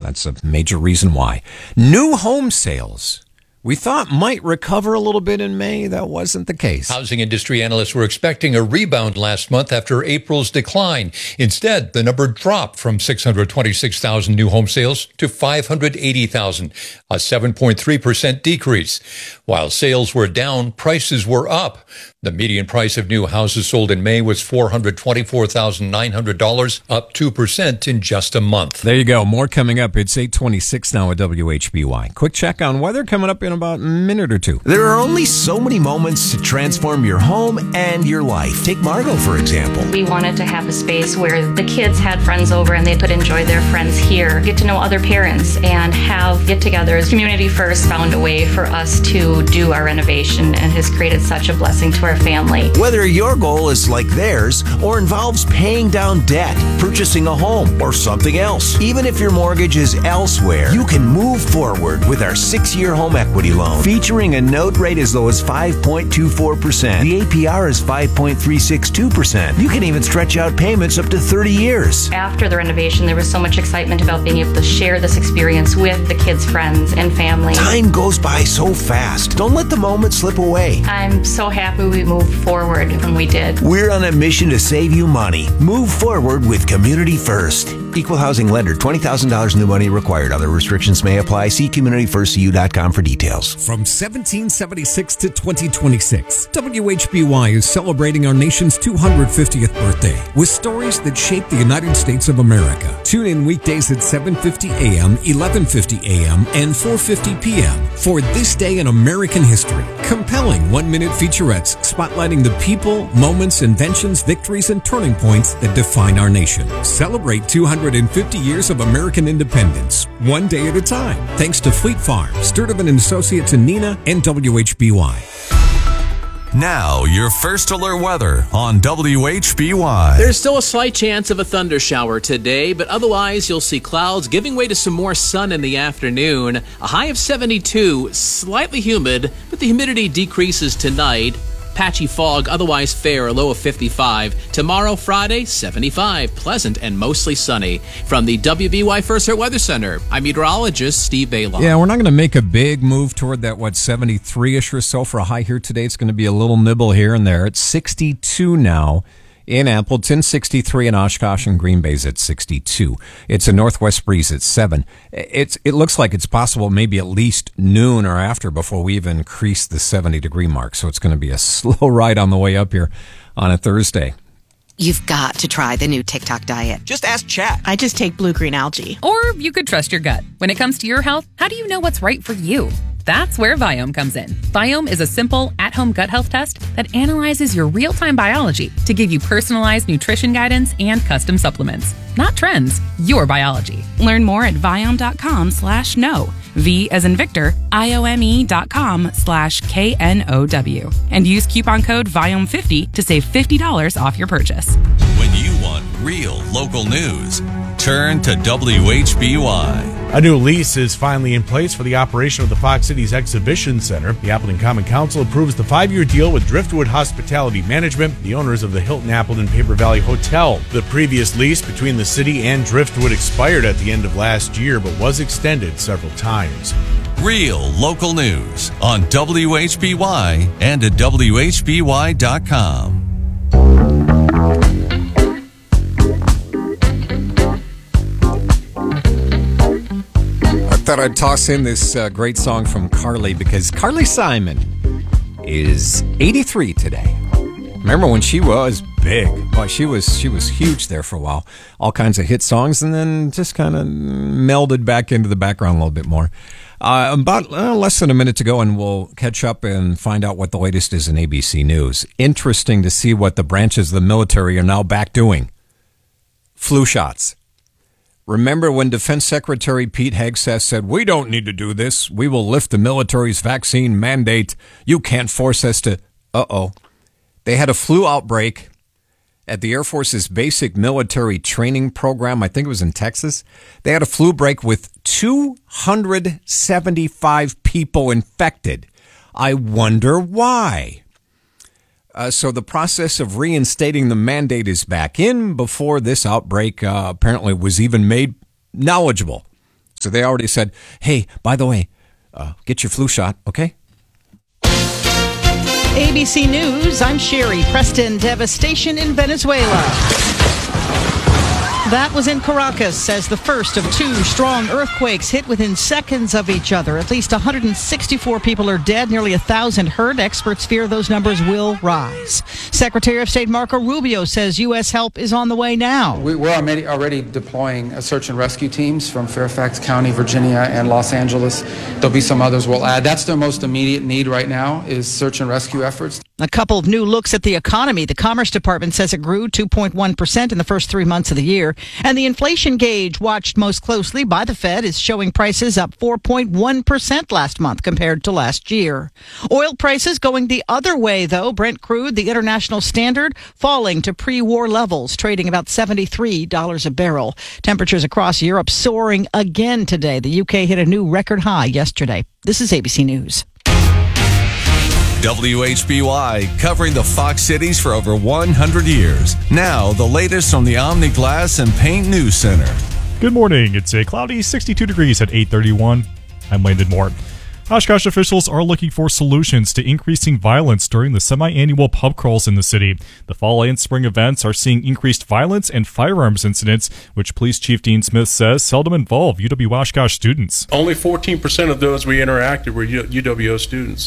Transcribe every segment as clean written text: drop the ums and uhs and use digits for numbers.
That's a major reason why. New home sales, we thought might recover a little bit in May. That wasn't the case. Housing industry analysts were expecting a rebound last month after April's decline. Instead, the number dropped from 626,000 new home sales to 580,000, a 7.3% decrease. While sales were down, prices were up. The median price of new houses sold in May was $424,900, up 2% in just a month. There you go. More coming up. It's 8:26 now at WHBY. Quick check on weather coming up in about a minute or two. There are only so many moments to transform your home and your life. Take Margot, for example. We wanted to have a space where the kids had friends over and they could enjoy their friends here, get to know other parents, and have get-togethers. Community First found a way for us to do our renovation and has created such a blessing to our family. Whether your goal is like theirs or involves paying down debt, purchasing a home, or something else, even if your mortgage is elsewhere, you can move forward with our 6-year home equity loan. Featuring a note rate as low as 5.24%. The APR is 5.362%. You can even stretch out payments up to 30 years. After the renovation, there was so much excitement about being able to share this experience with the kids' friends and family. Time goes by so fast. Don't let the moment slip away. I'm so happy we moved forward when we did. We're on a mission to save you money. Move forward with Community First. Equal housing lender. $20,000 new money required. Other restrictions may apply. See CommunityFirstCU.com for details. From 1776 to 2026, WHBY is celebrating our nation's 250th birthday with stories that shaped the United States of America. Tune in weekdays at 7:50 a.m., 11:50 a.m., and 4:50 p.m. for This Day in American History. Compelling 1-minute featurettes spotlighting the people, moments, inventions, victories, and turning points that define our nation. Celebrate 250 years of American independence, one day at a time. Thanks to Fleet Farm, Sturtevant & Associates in Neenah, and WHBY. Now, your first alert weather on WHBY. There's still a slight chance of a thunder shower today, but otherwise you'll see clouds giving way to some more sun in the afternoon. A high of 72, slightly humid, but the humidity decreases tonight. Patchy fog, otherwise fair, a low of 55. Tomorrow, Friday, 75, pleasant and mostly sunny. From the WBY First Alert Weather Center, I'm meteorologist Steve Baylon. Yeah, we're not going to make a big move toward that, 73-ish or so for a high here today. It's going to be a little nibble here and there. It's 62 now in Appleton, 63 in Oshkosh, and Green Bay's at 62. It's a northwest breeze at 7. It looks like it's possible maybe at least noon or after before we even increase the 70-degree mark. So it's going to be a slow ride on the way up here on a Thursday. You've got to try the new TikTok diet. Just ask Chat. I just take blue-green algae. Or you could trust your gut. When it comes to your health, how do you know what's right for you? That's where Viome comes in. Viome is a simple, at-home gut health test that analyzes your real-time biology to give you personalized nutrition guidance and custom supplements. Not trends, your biology. Learn more at Viome.com/know. V as in Victor, IOME.com/KNOW. And use coupon code VIOME50 to save $50 off your purchase. When you want real local news, turn to WHBY. A new lease is finally in place for the operation of the Fox Cities Exhibition Center. The Appleton Common Council approves the 5-year deal with Driftwood Hospitality Management, the owners of the Hilton Appleton Paper Valley Hotel. The previous lease between the city and Driftwood expired at the end of last year, but was extended several times. Real local news on WHBY and at WHBY.com. Thought I'd toss in this great song from Carly because Carly Simon is 83 today. Remember when she was big? Boy, she was huge there for a while. All kinds of hit songs, and then just kind of melded back into the background a little bit more. About less than a minute to go, and we'll catch up and find out what the latest is in ABC News. Interesting to see what the branches of the military are now back doing. Flu shots. Remember when Defense Secretary Pete Hegseth said, "We don't need to do this. We will lift the military's vaccine mandate. You can't force us to..." They had a flu outbreak at the Air Force's basic military training program. I think it was in Texas. They had a flu break with 275 people infected. I wonder why. So the process of reinstating the mandate is back in before this outbreak apparently was even made knowledgeable. So they already said, hey, by the way, get your flu shot, okay? ABC News, I'm Sherry. Preston, devastation in Venezuela. That was in Caracas as the first of two strong earthquakes hit within seconds of each other. At least 164 people are dead, nearly 1,000 hurt. Experts fear those numbers will rise. Secretary of State Marco Rubio says U.S. help is on the way now. We're already deploying search and rescue teams from Fairfax County, Virginia, and Los Angeles. There'll be some others we'll add. That's their most immediate need right now is search and rescue efforts. A couple of new looks at the economy. The Commerce Department says it grew 2.1% in the first 3 months of the year. And the inflation gauge, watched most closely by the Fed, is showing prices up 4.1% last month compared to last year. Oil prices going the other way, though. Brent crude, the international standard, falling to pre-war levels, trading about $73 a barrel. Temperatures across Europe soaring again today. The UK hit a new record high yesterday. This is ABC News. WHBY, covering the Fox Cities for over 100 years. Now, the latest from the Omni Glass and Paint News Center. Good morning. It's a cloudy 62 degrees at 8:31. I'm Landon Moore. Oshkosh officials are looking for solutions to increasing violence during the semi-annual pub crawls in the city. The fall and spring events are seeing increased violence and firearms incidents, which Police Chief Dean Smith says seldom involve UW Oshkosh students. Only 14% of those we interacted were UWO students.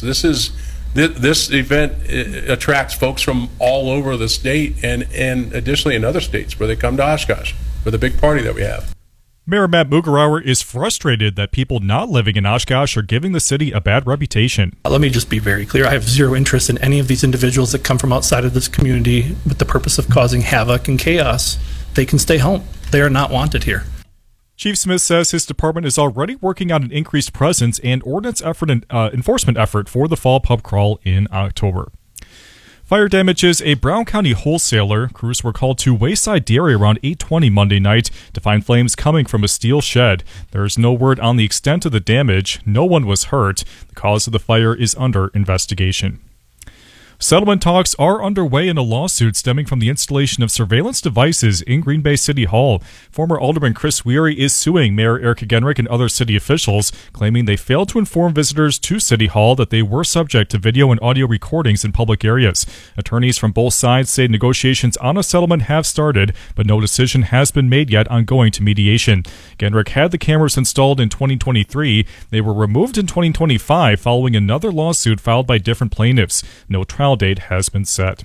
This event attracts folks from all over the state and additionally in other states where they come to Oshkosh for the big party that we have. Mayor Matt Mugarauer is frustrated that people not living in Oshkosh are giving the city a bad reputation. Let me just be very clear. I have zero interest in any of these individuals that come from outside of this community with the purpose of causing havoc and chaos. They can stay home. They are not wanted here. Chief Smith says his department is already working on an increased presence and ordinance enforcement effort for the fall pub crawl in October. Fire damages a Brown County wholesaler. Crews were called to Wayside Dairy around 8:20 Monday night to find flames coming from a steel shed. There is no word on the extent of the damage. No one was hurt. The cause of the fire is under investigation. Settlement talks are underway in a lawsuit stemming from the installation of surveillance devices in Green Bay City Hall. Former Alderman Chris Weary is suing Mayor Eric Genrich and other city officials, claiming they failed to inform visitors to City Hall that they were subject to video and audio recordings in public areas. Attorneys from both sides say negotiations on a settlement have started, but no decision has been made yet on going to mediation. Genrich had the cameras installed in 2023. They were removed in 2025 following another lawsuit filed by different plaintiffs. No trial date has been set.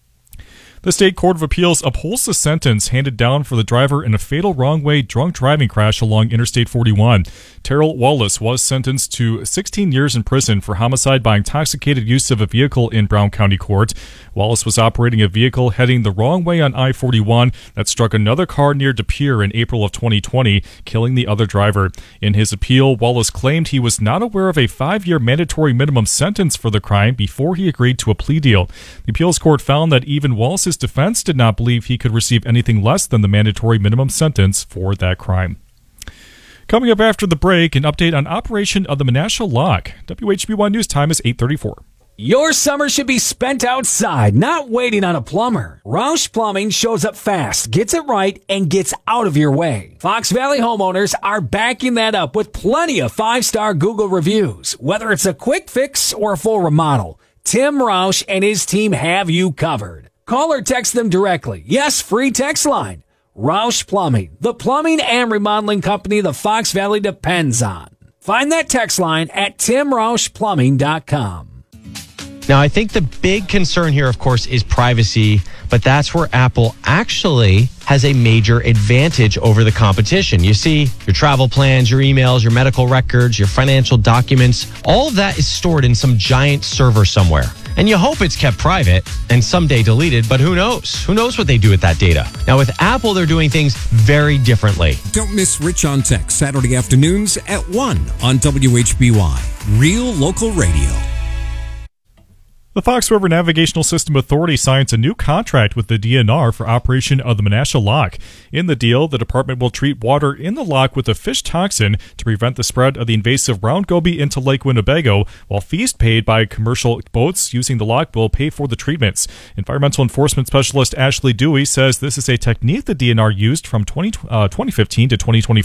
The State Court of Appeals upholds the sentence handed down for the driver in a fatal wrong-way drunk driving crash along Interstate 41. Terrell Wallace was sentenced to 16 years in prison for homicide by intoxicated use of a vehicle in Brown County Court. Wallace was operating a vehicle heading the wrong way on I-41 that struck another car near De Pere in April of 2020, killing the other driver. In his appeal, Wallace claimed he was not aware of a 5-year mandatory minimum sentence for the crime before he agreed to a plea deal. The appeals court found that even Wallace's defense did not believe he could receive anything less than the mandatory minimum sentence for that crime. Coming up after the break, an update on operation of the Menasha Lock. WHB1 News time is 8:34. Your summer should be spent outside, not waiting on a plumber. Roush Plumbing shows up fast, gets it right, and gets out of your way. Fox Valley homeowners are backing that up with plenty of 5-star Google reviews. Whether it's a quick fix or a full remodel, Tim Roush and his team have you covered. Call or text them directly. Yes, free text line. Roush Plumbing, the plumbing and remodeling company the Fox Valley depends on. Find that text line at timroushplumbing.com. Now, I think the big concern here, of course, is privacy, but that's where Apple actually has a major advantage over the competition. You see, your travel plans, your emails, your medical records, your financial documents, all of that is stored in some giant server somewhere. And you hope it's kept private and someday deleted, but who knows? Who knows what they do with that data? Now, with Apple, they're doing things very differently. Don't miss Rich on Tech, Saturday afternoons at 1 on WHBY. Real local radio. The Fox River Navigational System Authority signs a new contract with the DNR for operation of the Menasha Lock. In the deal, the department will treat water in the lock with a fish toxin to prevent the spread of the invasive round goby into Lake Winnebago, while fees paid by commercial boats using the lock will pay for the treatments. Environmental Enforcement Specialist Ashley Dewey says this is a technique the DNR used from 2015 to 2024.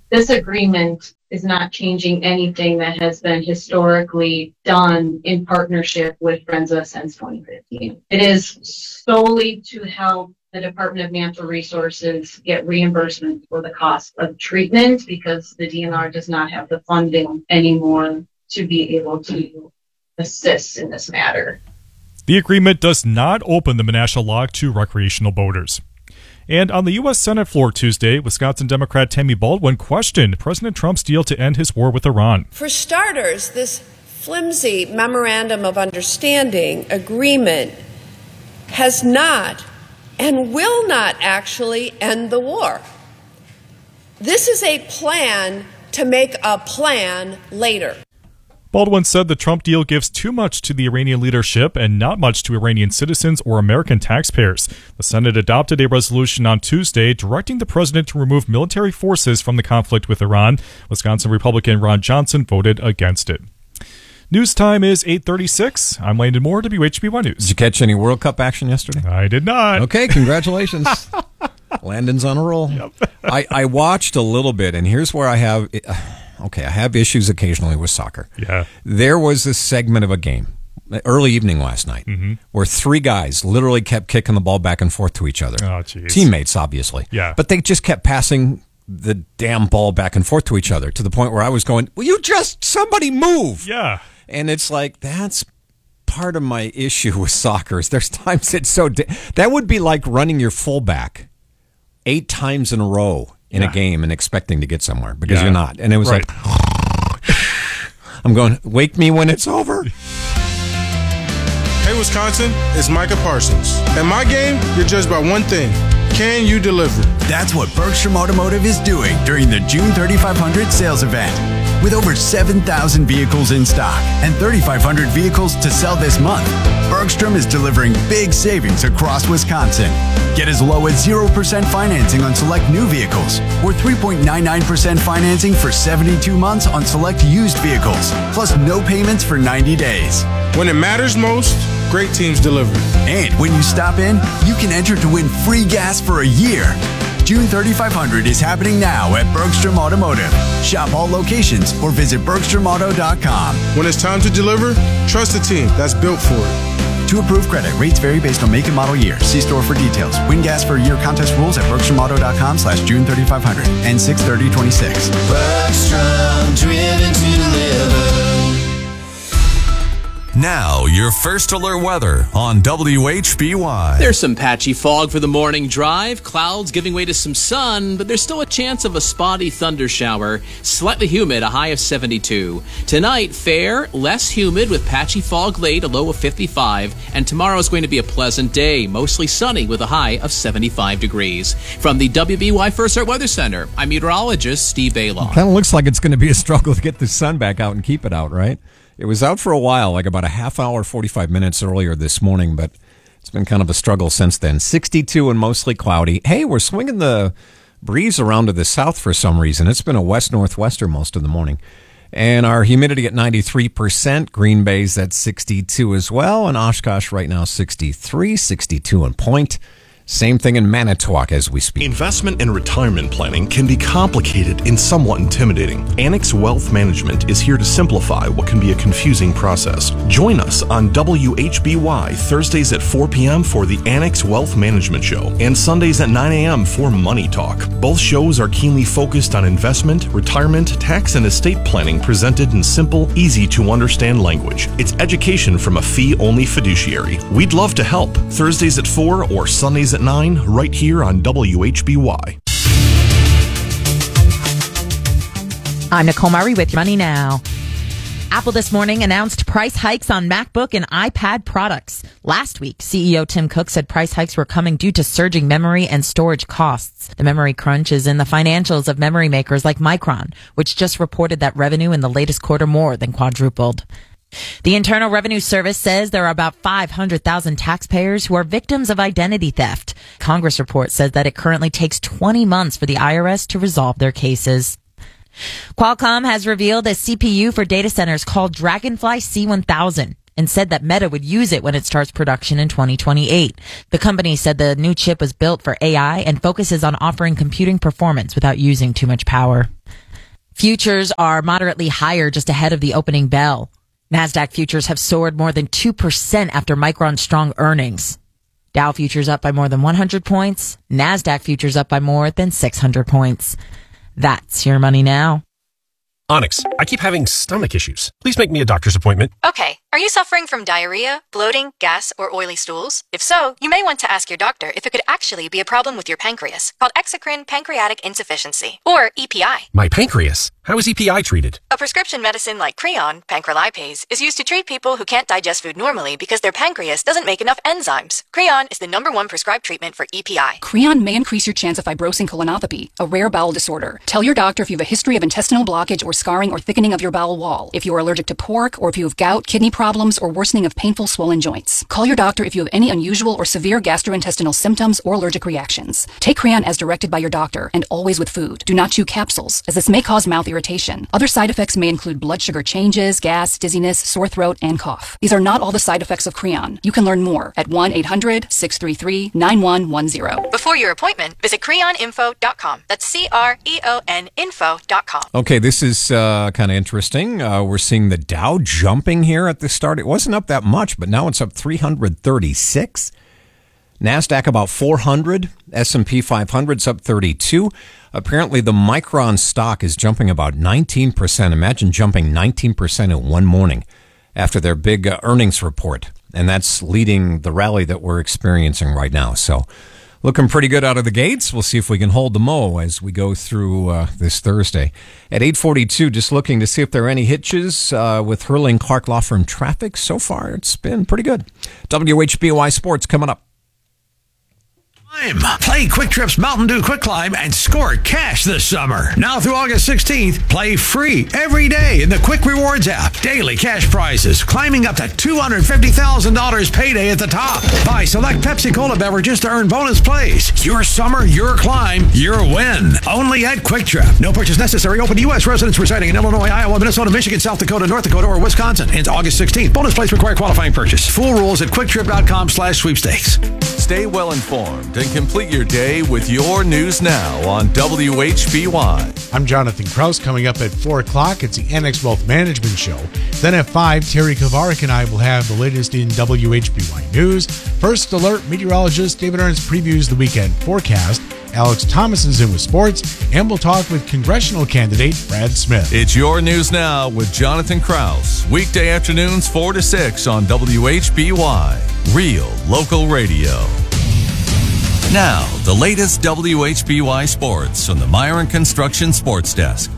This agreement is not changing anything that has been historically done in partnership with Frenza since 2015. It is solely to help the Department of Natural Resources get reimbursement for the cost of treatment because the DNR does not have the funding anymore to be able to assist in this matter. The agreement does not open the Menasha Lock to recreational boaters. And on the U.S. Senate floor Tuesday, Wisconsin Democrat Tammy Baldwin questioned President Trump's deal to end his war with Iran. For starters, this flimsy memorandum of understanding agreement has not and will not actually end the war. This is a plan to make a plan later. Baldwin said the Trump deal gives too much to the Iranian leadership and not much to Iranian citizens or American taxpayers. The Senate adopted a resolution on Tuesday directing the president to remove military forces from the conflict with Iran. Wisconsin Republican Ron Johnson voted against it. News time is 8:36. I'm Landon Moore, WHB1 News. Did you catch any World Cup action yesterday? I did not. Okay, congratulations. Landon's on a roll. Yep. I watched a little bit, and here's where I have... I have issues occasionally with soccer. Yeah. There was a segment of a game, early evening last night, where three guys literally kept kicking the ball back and forth to each other. Oh, geez. Teammates, obviously. Yeah. But they just kept passing the damn ball back and forth to each other to the point where I was going, will you somebody move? Yeah. And it's like, that's part of my issue with soccer is there's times it's so... that would be like running your fullback 8 times in a row in a game and expecting to get somewhere because you're not. And it was like, I'm going, wake me when it's over. Hey, Wisconsin, it's Micah Parsons. At my game, you're judged by one thing. Can you deliver? That's what Bergstrom Automotive is doing during the June 3500 sales event. With over 7,000 vehicles in stock and 3,500 vehicles to sell this month, Bergstrom is delivering big savings across Wisconsin. Get as low as 0% financing on select new vehicles or 3.99% financing for 72 months on select used vehicles, plus no payments for 90 days. When it matters most, great teams deliver. And when you stop in, you can enter to win free gas for a year. June 3500 is happening now at Bergstrom Automotive. Shop all locations or visit BergstromAuto.com. When it's time to deliver, trust a team that's built for it. To approve credit, rates vary based on make and model year. See store for details. Win gas for a year contest rules at BergstromAuto.com/June 3500 and 6/30/26. Bergstrom, driven to deliver. Now, your first alert weather on WHBY. There's some patchy fog for the morning drive, clouds giving way to some sun, but there's still a chance of a spotty thunder shower. Slightly humid, a high of 72. Tonight, fair, less humid with patchy fog late, a low of 55. And tomorrow is going to be a pleasant day, mostly sunny with a high of 75 degrees. From the WBY First Alert Weather Center, I'm meteorologist Steve Baylon. Kind of looks like it's going to be a struggle to get the sun back out and keep it out, right? It was out for a while, like about a half hour, 45 minutes earlier this morning, but it's been kind of a struggle since then. 62 and mostly cloudy. Hey, we're swinging the breeze around to the south for some reason. It's been a west-northwester most of the morning. And our humidity at 93%. Green Bay's at 62 as well. And Oshkosh right now 63, 62 and Point. Same thing in Manitowoc as we speak. Investment and retirement planning can be complicated and somewhat intimidating. Annex Wealth Management is here to simplify what can be a confusing process. Join us on WHBY Thursdays at 4 p.m. for the Annex Wealth Management Show and Sundays at 9 a.m. for Money Talk. Both shows are keenly focused on investment, retirement, tax, and estate planning presented in simple, easy-to-understand language. It's education from a fee-only fiduciary. We'd love to help. Thursdays at 4 or Sundays at 9, right here on WHBY. I'm Nicole Murray with Money Now. Apple this morning announced price hikes on MacBook and iPad products. Last week, CEO Tim Cook said price hikes were coming due to surging memory and storage costs. The memory crunch is in the financials of memory makers like Micron, which just reported that revenue in the latest quarter more than quadrupled. The Internal Revenue Service says there are about 500,000 taxpayers who are victims of identity theft. Congress report says that it currently takes 20 months for the IRS to resolve their cases. Qualcomm has revealed a CPU for data centers called Dragonfly C1000. and said that Meta would use it when it starts production in 2028. The company said the new chip was built for AI and focuses on offering computing performance without using too much power. Futures are moderately higher just ahead of the opening bell. NASDAQ futures have soared more than 2% after Micron's strong earnings. Dow futures up by more than 100 points. NASDAQ futures up by more than 600 points. That's your money now. Onyx, I keep having stomach issues. Please make me a doctor's appointment. Okay, are you suffering from diarrhea, bloating, gas, or oily stools? If so, you may want to ask your doctor if it could actually be a problem with your pancreas, called exocrine pancreatic insufficiency, or EPI. My pancreas? How is EPI treated? A prescription medicine like Creon, pancrelipase, is used to treat people who can't digest food normally because their pancreas doesn't make enough enzymes. Creon is the #1 prescribed treatment for EPI. Creon may increase your chance of fibrosing colonopathy, a rare bowel disorder. Tell your doctor if you have a history of intestinal blockage or scarring or thickening of your bowel wall, if you are allergic to pork, or if you have gout, kidney problems, or worsening of painful swollen joints. Call your doctor if you have any unusual or severe gastrointestinal symptoms or allergic reactions. Take Creon as directed by your doctor, and always with food. Do not chew capsules, as this may cause mouth irritation. Other side effects may include blood sugar changes, gas, dizziness, sore throat, and cough. These are not all the side effects of Creon. You can learn more at 1-800-633-9110. Before your appointment, visit creoninfo.com. That's CREON info.com. Okay, this is kind of interesting. We're seeing the Dow jumping here at the start. It wasn't up that much, but now it's up 336. NASDAQ about 400. S&P 500's up 32. Apparently, the Micron stock is jumping about 19%. Imagine jumping 19% in one morning after their big earnings report. And that's leading the rally that we're experiencing right now. So looking pretty good out of the gates. We'll see if we can hold the mo as we go through this Thursday. At 8:42, just looking to see if there are any hitches with Hurling Clark Law Firm traffic. So far, it's been pretty good. WHBY Sports coming up. Play Quick Trip's Mountain Dew Quick Climb and score cash this summer. Now through August 16th, play free every day in the Quick Rewards app. Daily cash prizes climbing up to $250,000 payday at the top. Buy select Pepsi Cola beverages to earn bonus plays. Your summer, your climb, your win. Only at Quick Trip. No purchase necessary. Open to U.S. residents residing in Illinois, Iowa, Minnesota, Michigan, South Dakota, North Dakota, or Wisconsin. Ends August 16th. Bonus plays require qualifying purchase. Full rules at QuickTrip.com/sweepstakes. Stay well informed and complete your day with your news now on WHBY. I'm Jonathan Kraus. Coming up at 4 o'clock, it's the Annex Wealth Management Show. Then at 5, Terry Kovarik and I will have the latest in WHBY news. First Alert meteorologist David Ernst previews the weekend forecast. Alex Thomas is in with sports, and we'll talk with congressional candidate Brad Smith. It's your news now with Jonathan Kraus. Weekday afternoons 4 to 6 on WHBY. Real local radio. Now, the latest WHBY sports from the Myron Construction Sports Desk.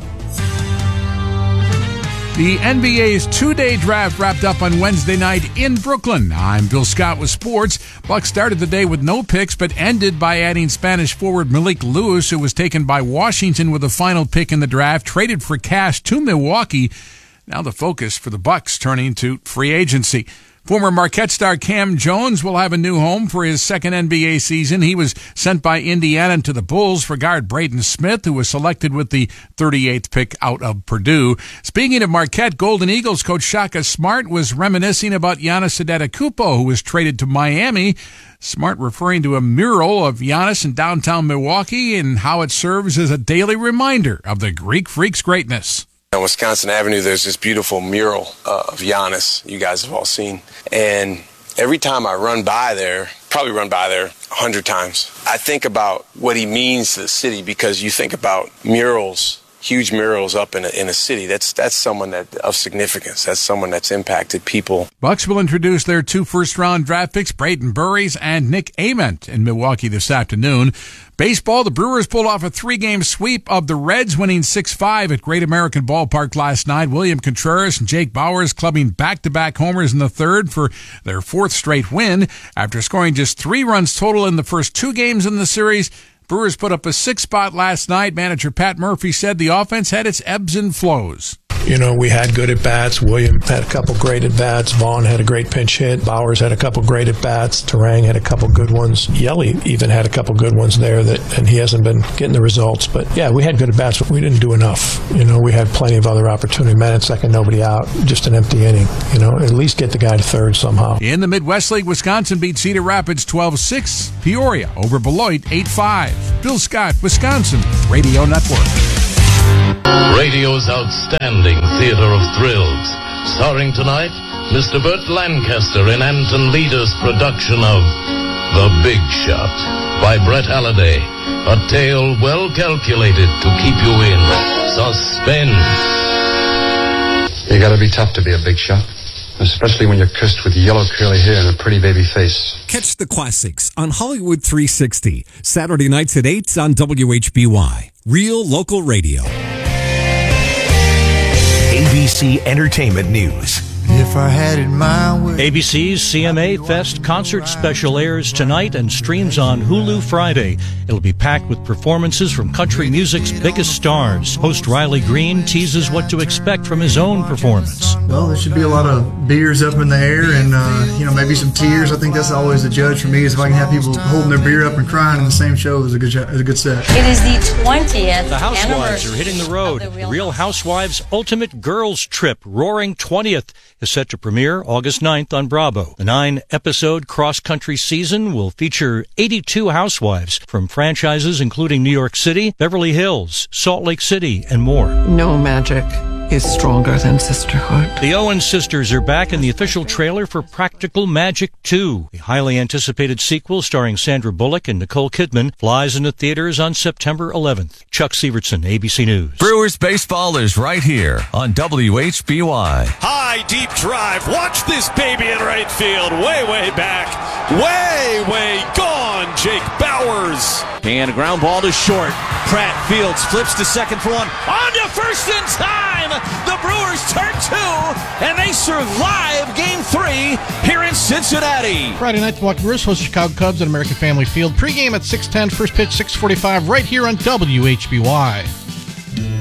The NBA's two-day draft wrapped up on Wednesday night in Brooklyn. I'm Bill Scott with sports. Bucks started the day with no picks, but ended by adding Spanish forward Malik Lewis, who was taken by Washington with the final pick in the draft, traded for cash to Milwaukee. Now the focus for the Bucks turning to free agency. Former Marquette star Cam Jones will have a new home for his second NBA season. He was sent by Indiana to the Bulls for guard Braden Smith, who was selected with the 38th pick out of Purdue. Speaking of Marquette, Golden Eagles coach Shaka Smart was reminiscing about Giannis Antetokounmpo, who was traded to Miami. Smart referring to a mural of Giannis in downtown Milwaukee and how it serves as a daily reminder of the Greek Freak's greatness. On Wisconsin Avenue, there's this beautiful mural of Giannis you guys have all seen. And every time I run by there, probably run by there 100 times, I think about what he means to the city, because you think about murals, huge murals up in a city. That's someone that of significance. That's someone that's impacted people. Bucks will introduce their 2 first-round draft picks, Braden Burries and Nick Ament, in Milwaukee this afternoon. Baseball, the Brewers pulled off a 3-game sweep of the Reds, winning 6-5 at Great American Ballpark last night. William Contreras and Jake Bauers clubbing back-to-back homers in the third for their 4th straight win. After scoring just 3 runs total in the first 2 games in the series, Brewers put up a 6th spot last night. Manager Pat Murphy said the offense had its ebbs and flows. We had good at-bats. William had a couple great at-bats. Vaughn had a great pinch hit. Bowers had a couple great at-bats. Terang had a couple good ones. Yelly even had a couple good ones there, and he hasn't been getting the results. But, yeah, we had good at-bats, but we didn't do enough. We had plenty of other opportunity. Man at second, nobody out. Just an empty inning. At least get the guy to third somehow. In the Midwest League, Wisconsin beat Cedar Rapids 12-6. Peoria over Beloit 8-5. Bill Scott, Wisconsin Radio Network. Radio's outstanding theater of thrills. Starring tonight, Mr. Burt Lancaster in Anton Leader's production of The Big Shot by Brett Halliday. A tale well calculated to keep you in suspense. You gotta be tough to be a big shot, especially when you're cursed with yellow curly hair and a pretty baby face. Catch the classics on Hollywood 360, Saturday nights at 8 on WHBY. Real local radio. ABC Entertainment News. If I had it my way. ABC's CMA Fest concert special airs tonight and streams on Hulu Friday. It'll be packed with performances from country music's biggest stars. Host Riley Green teases what to expect from his own performance. Well, there should be a lot of beers up in the air and, maybe some tears. I think that's always the judge for me, is if I can have people holding their beer up and crying in the same show is a good set. It is the 20th The Housewives anniversary are hitting the road. The Real Housewives Ultimate Girls Trip, Roaring 20th, is set to premiere August 9th on Bravo. The 9-episode cross-country season will feature 82 housewives from franchises including New York City, Beverly Hills, Salt Lake City, and more. No magic is stronger than sisterhood. The Owens sisters are back in the official trailer for Practical Magic 2. The highly anticipated sequel starring Sandra Bullock and Nicole Kidman flies into theaters on September 11th. Chuck Severson, ABC News. Brewers baseball is right here on WHBY. High, deep drive. Watch this baby in right field. Way, way back. Way gone. Jake Bowers. And a ground ball to short. Pratt Fields flips to second for one. On to first in time. The Brewers turn 2, and they survive Game 3 here in Cincinnati. Friday night, the Milwaukee Brewers host Chicago Cubs at American Family Field. Pregame at 6:10, first pitch 6:45, right here on WHBY.